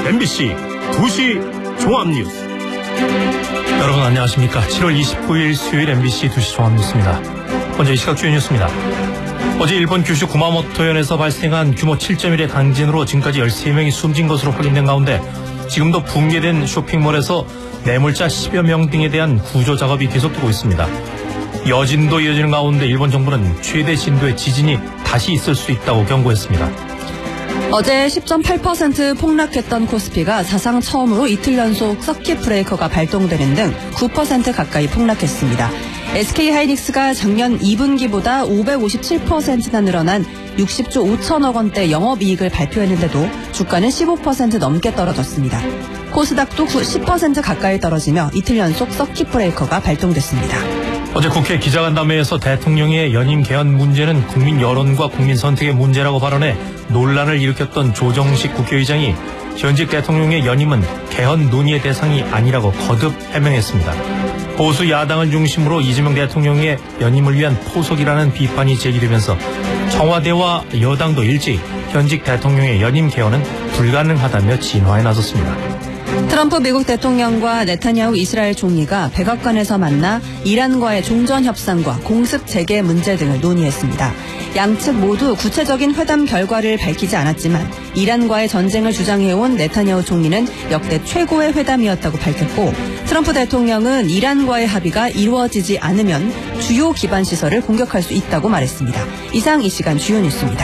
MBC 2시 종합뉴스. 여러분 안녕하십니까. 7월 29일 수요일 MBC 2시 종합뉴스입니다. 먼저 이 시각 주요 뉴스입니다. 어제 일본 규슈 구마모토현에서 발생한 규모 7.1의 강진으로 지금까지 13명이 숨진 것으로 확인된 가운데 지금도 붕괴된 쇼핑몰에서 매몰자 10여 명 등에 대한 구조 작업이 계속되고 있습니다. 여진도 이어지는 가운데 일본 정부는 최대 진도의 지진이 다시 있을 수 있다고 경고했습니다. 어제 10.8% 폭락했던 코스피가 사상 처음으로 이틀 연속 서킷 브레이커가 발동되는 등 9% 가까이 폭락했습니다. SK하이닉스가 작년 2분기보다 557%나 늘어난 60조 5천억 원대 영업이익을 발표했는데도 주가는 15% 넘게 떨어졌습니다. 코스닥도 10% 가까이 떨어지며 이틀 연속 서킷 브레이커가 발동됐습니다. 어제 국회 기자간담회에서 대통령의 연임 개헌 문제는 국민 여론과 국민 선택의 문제라고 발언해 논란을 일으켰던 조정식 국회의장이 현직 대통령의 연임은 개헌 논의의 대상이 아니라고 거듭 해명했습니다. 보수 야당을 중심으로 이재명 대통령의 연임을 위한 포석이라는 비판이 제기되면서 청와대와 여당도 일찍 현직 대통령의 연임 개헌은 불가능하다며 진화에 나섰습니다. 트럼프 미국 대통령과 네타냐후 이스라엘 총리가 백악관에서 만나 이란과의 종전 협상과 공습 재개 문제 등을 논의했습니다. 양측 모두 구체적인 회담 결과를 밝히지 않았지만 이란과의 전쟁을 주장해온 네타냐후 총리는 역대 최고의 회담이었다고 밝혔고 트럼프 대통령은 이란과의 합의가 이루어지지 않으면 주요 기반 시설을 공격할 수 있다고 말했습니다. 이상 이 시간 주요 뉴스입니다.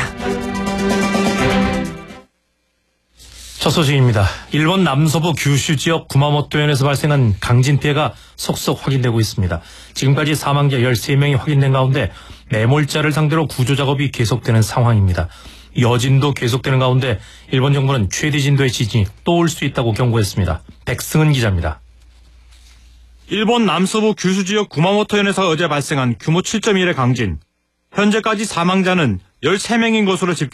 첫 소식입니다. 일본 남서부 규슈 지역 구마모토현에서 발생한 강진 피해가 속속 확인되고 있습니다. 지금까지 사망자 13명이 확인된 가운데 매몰자를 상대로 구조 작업이 계속되는 상황입니다. 여진도 계속되는 가운데 일본 정부는 최대 진도의 지진이 또 올 수 있다고 경고했습니다. 백승은 기자입니다. 일본 남서부 규슈 지역 구마모토현에서 어제 발생한 규모 7.1의 강진. 현재까지 사망자는 13명인 것으로 집계됐습니다.